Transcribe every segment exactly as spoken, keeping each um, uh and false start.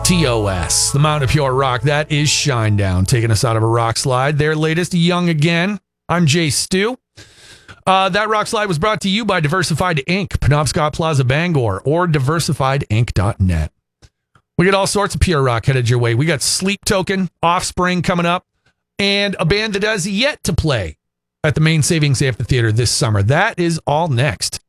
T O S, the Mountain of Pure Rock. That is Shinedown, taking us out of a rock slide. Their latest, Young Again. I'm Jay Stu. Uh, that rock slide was brought to you by Diversified Incorporated, Penobscot Plaza, Bangor, or diversified inc dot net. We got all sorts of pure rock headed your way. We got Sleep Token, Offspring coming up, and a band that has yet to play at the Main Savings Amphitheater this summer. That is all next.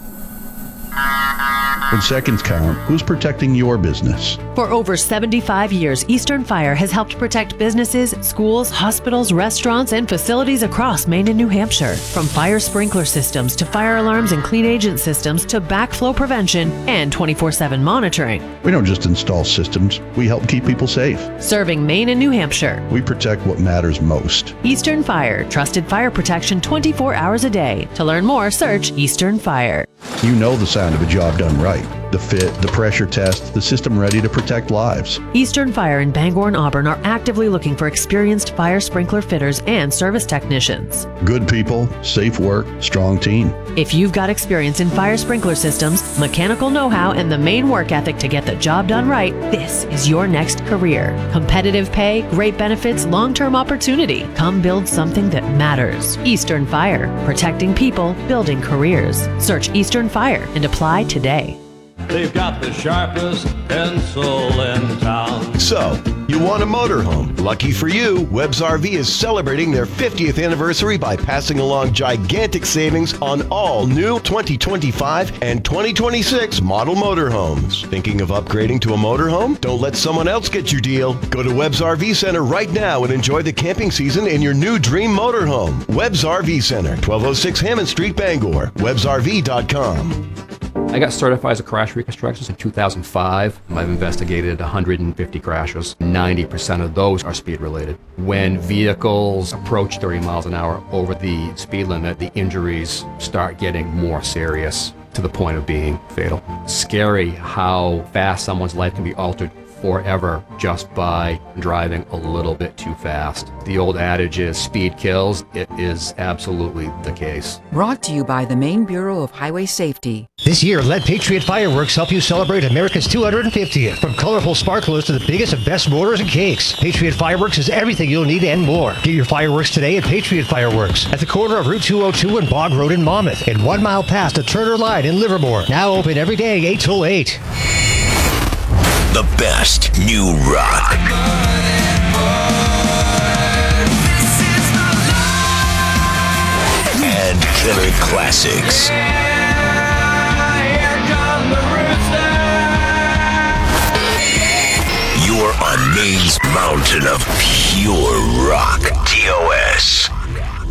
When seconds count, who's protecting your business? For over seventy-five years, Eastern Fire has helped protect businesses, schools, hospitals, restaurants, and facilities across Maine and New Hampshire. From fire sprinkler systems to fire alarms and clean agent systems to backflow prevention and twenty-four seven monitoring. We don't just install systems, we help keep people safe. Serving Maine and New Hampshire. We protect what matters most. Eastern Fire, trusted fire protection twenty-four hours a day. To learn more, search Eastern Fire. You know the sound of a job done right. The fit, the pressure test, the system ready to protect lives. Eastern Fire in Bangor and Auburn are actively looking for experienced fire sprinkler fitters and service technicians. Good people, safe work, strong team. If you've got experience in fire sprinkler systems, mechanical know-how, and the main work ethic to get the job done right, this is your next career. Competitive pay, great benefits, long-term opportunity. Come build something that matters. Eastern Fire, protecting people, building careers. Search Eastern Fire and apply today. They've got the sharpest pencil in town. So, you want a motorhome? Lucky for you, Webb's R V is celebrating their fiftieth anniversary by passing along gigantic savings on all new twenty twenty-five and twenty twenty-six model motorhomes. Thinking of upgrading to a motorhome? Don't let someone else get your deal. Go to Webb's R V Center right now and enjoy the camping season in your new dream motorhome. Webb's R V Center, twelve oh six Hammond Street, Bangor. Webbs R V dot com. I got certified as a crash reconstructionist in two thousand five. I've investigated one hundred fifty crashes. ninety percent of those are speed related. When vehicles approach thirty miles an hour over the speed limit, the injuries start getting more serious to the point of being fatal. Scary how fast someone's life can be altered forever just by driving a little bit too fast. The old adage is speed kills. It is absolutely the case. Brought to you by the Maine Bureau of Highway Safety. This year, let Patriot Fireworks help you celebrate America's two hundred fiftieth. From colorful sparklers to the biggest and best mortars and cakes, Patriot Fireworks is everything you'll need and more. Get your fireworks today at Patriot Fireworks at the corner of Route two oh two and Bog Road in Monmouth and one mile past the Turner Line in Livermore. Now open every day, eight till eight. The best new rock. And killer classics. You're on Maine's mountain of pure rock.